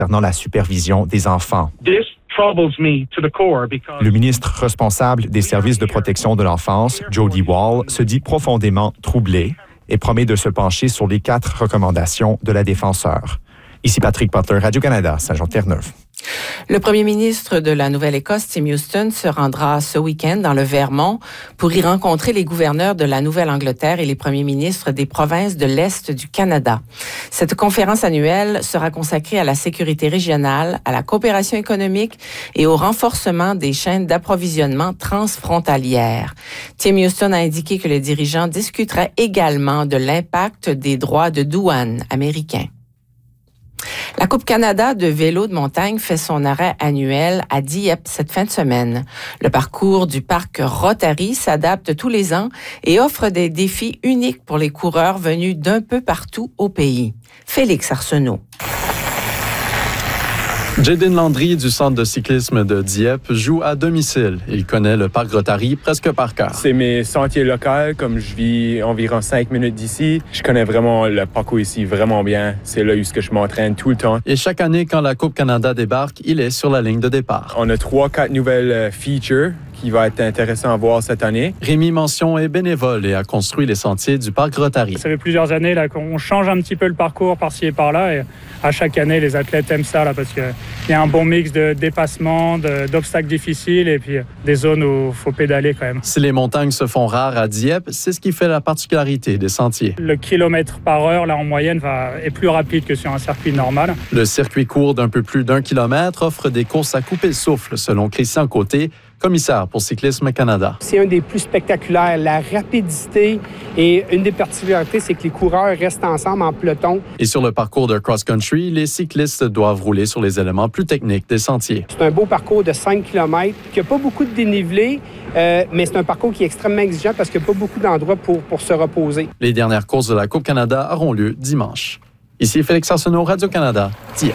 concernant la supervision des enfants. Le ministre responsable des services de protection de l'enfance, Jody Wall, se dit profondément troublé et promet de se pencher sur les 4 recommandations de la défenseure. Ici Patrick Butler, Radio-Canada, Saint-Jean-de-Terre-Neuve. Le premier ministre de la Nouvelle-Écosse, Tim Houston, se rendra ce week-end dans le Vermont pour y rencontrer les gouverneurs de la Nouvelle-Angleterre et les premiers ministres des provinces de l'Est du Canada. Cette conférence annuelle sera consacrée à la sécurité régionale, à la coopération économique et au renforcement des chaînes d'approvisionnement transfrontalières. Tim Houston a indiqué que les dirigeants discuteraient également de l'impact des droits de douane américains. La Coupe Canada de vélo de montagne fait son arrêt annuel à Dieppe cette fin de semaine. Le parcours du parc Rotary s'adapte tous les ans et offre des défis uniques pour les coureurs venus d'un peu partout au pays. Félix Arsenault. Jaden Landry du centre de cyclisme de Dieppe joue à domicile. Il connaît le parc Rotary presque par cœur. C'est mes sentiers locaux, comme je vis environ 5 minutes d'ici. Je connais vraiment le parcours ici vraiment bien. C'est là où je m'entraîne tout le temps. Et chaque année, quand la Coupe Canada débarque, il est sur la ligne de départ. On a 3-4 nouvelles features qui va être intéressant à voir cette année. Rémi Mention est bénévole et a construit les sentiers du parc Rotary. Ça fait plusieurs années là, qu'on change un petit peu le parcours par-ci et par-là. Et à chaque année, les athlètes aiment ça là, parce qu'il y a un bon mix de dépassements, d'obstacles difficiles et puis des zones où il faut pédaler quand même. Si les montagnes se font rares à Dieppe, c'est ce qui fait la particularité des sentiers. Le kilomètre par heure, là, en moyenne, est plus rapide que sur un circuit normal. Le circuit court d'un peu plus d'1 kilomètre offre des courses à couper le souffle, selon Christian Côté, commissaire pour Cyclisme Canada. C'est un des plus spectaculaires. La rapidité et une des particularités, c'est que les coureurs restent ensemble en peloton. Et sur le parcours de cross-country, les cyclistes doivent rouler sur les éléments plus techniques des sentiers. C'est un beau parcours de 5 km qui n'a pas beaucoup de dénivelé, mais c'est un parcours qui est extrêmement exigeant parce qu'il n'y a pas beaucoup d'endroits pour se reposer. Les dernières courses de la Coupe Canada auront lieu dimanche. Ici Félix Arsenault, Radio-Canada, Dieppe.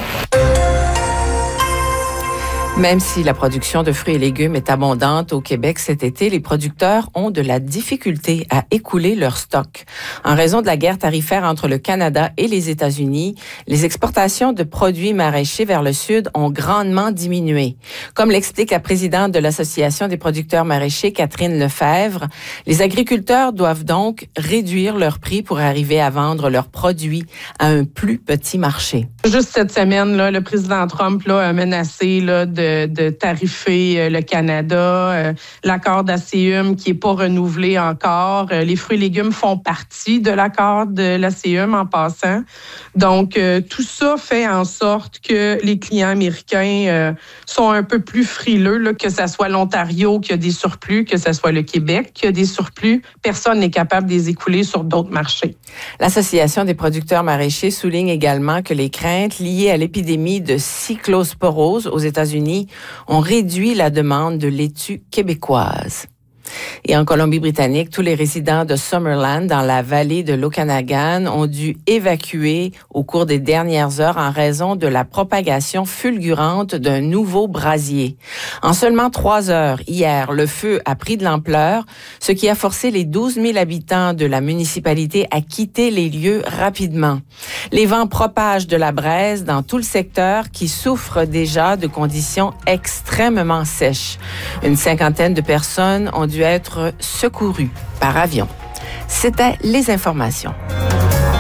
Même si la production de fruits et légumes est abondante au Québec cet été, les producteurs ont de la difficulté à écouler leur stock. En raison de la guerre tarifaire entre le Canada et les États-Unis, les exportations de produits maraîchers vers le Sud ont grandement diminué. Comme l'explique la présidente de l'Association des producteurs maraîchers, Catherine Lefebvre, les agriculteurs doivent donc réduire leurs prix pour arriver à vendre leurs produits à un plus petit marché. Juste cette semaine, là, le président Trump a menacé de tarifer le Canada, l'accord d'ACEUM qui n'est pas renouvelé encore. Les fruits et légumes font partie de l'accord de l'ACEUM en passant. Donc, tout ça fait en sorte que les clients américains sont un peu plus frileux, là, que ce soit l'Ontario qui a des surplus, que ce soit le Québec qui a des surplus. Personne n'est capable de les écouler sur d'autres marchés. L'Association des producteurs maraîchers souligne également que les craintes liées à l'épidémie de cyclosporose aux États-Unis ont réduit la demande de laitue québécoise. Et en Colombie-Britannique, tous les résidents de Summerland, dans la vallée de l'Okanagan, ont dû évacuer au cours des dernières heures en raison de la propagation fulgurante d'un nouveau brasier. En seulement 3 heures, hier, le feu a pris de l'ampleur, ce qui a forcé les 12 000 habitants de la municipalité à quitter les lieux rapidement. Les vents propagent de la braise dans tout le secteur qui souffre déjà de conditions extrêmement sèches. Une 50aine de personnes ont dû être secourues par avion. C'était les informations.